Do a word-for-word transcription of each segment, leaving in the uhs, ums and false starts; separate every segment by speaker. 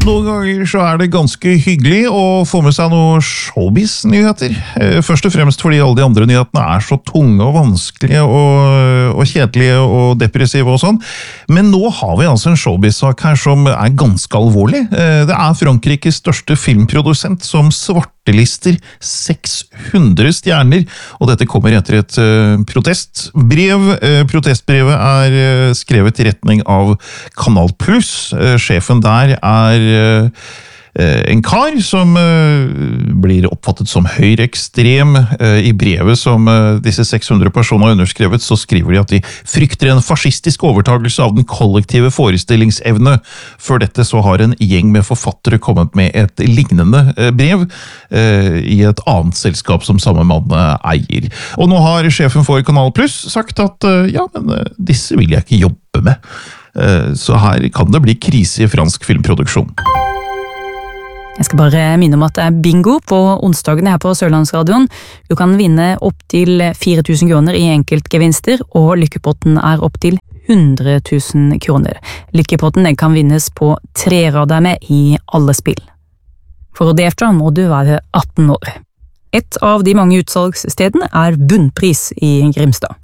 Speaker 1: Noen ganger så er det ganske hyggelig å få med seg noen showbiz-nyheter. Først og fremst fordi alle de andre nyhetene er så tunge og vanskelige og, og kjedelige og depressive og sånn. Men nå har vi altså en showbiz-sak her som er ganske alvorlig. Det er Frankrikes største filmprodusent som svartelister seks hundre stjerner, og dette kommer etter et uh, protestbrev. Uh, protestbrevet er uh, skrevet i retning av Kanal Plus. Uh, sjefen der er en kar som blir oppfattet som høyreekstrem. I brevet som disse seks hundre personer har underskrevet, så skriver de at de frykter en fascistisk overtagelse av den kollektive forestillingsevne. Før dette så har en gjeng med forfattere kommet med et lignende brev i et annet selskap som samme mann eier. Og nå har sjefen for Kanal Plus sagt at ja, men disse vil jeg ikke jobbe med. Så her kan det bli krise i fransk filmproduksjon.
Speaker 2: Jeg skal bare minne om at det er bingo på onsdagene her på Sørlandsradioen. Du kan vinne opp til fire tusen kroner i enkeltgevinster, og lykkepotten er opp til hundre tusen kroner. Lykkepotten den kan vinnes på tre rader med i alle spill. For å delta må du være atten år. Et av de mange utsalgsstedene er Bunnpris i Grimstad.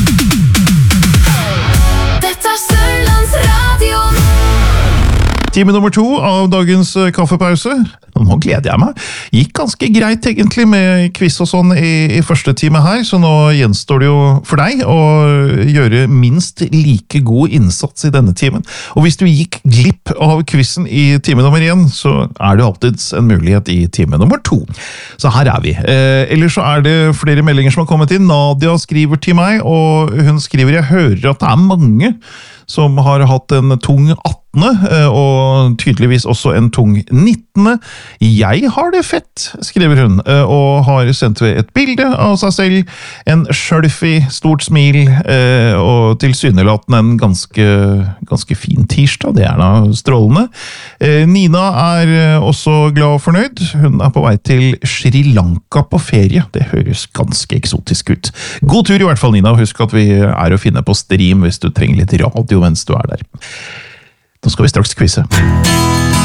Speaker 1: Time nummer to av dagens kaffepause. Nå gleder jeg meg. Gikk ganske greit egentlig med quiz og sånn i, i første time her, så nå gjenstår det jo for deg å gjøre minst like god innsats i denne timen. Og hvis du gikk glipp av quizen i time nummer én, så er det alltid en mulighet i time nummer to. Så her er vi. Eh, ellers så er det flere meldinger som har kommet inn. Nadia skriver til meg, og hun skriver, jeg hører at det er mange som har hatt en tung attende, og tydeligvis også en tung nittende. Jeg har det fett, skriver hun, og har sendt ved et bilde av seg selv, en selfie, stort smil, og tilsynelatende en ganske, ganske fin tirsdag, det er da strålende. Nina er også glad og fornøyd, hun er på vei til Sri Lanka på ferie, det høres ganske eksotisk ut. God tur i hvert fall, Nina, husk at vi er å finne på stream hvis du trenger litt radio mens du er der. Nå skal vi straks quizze.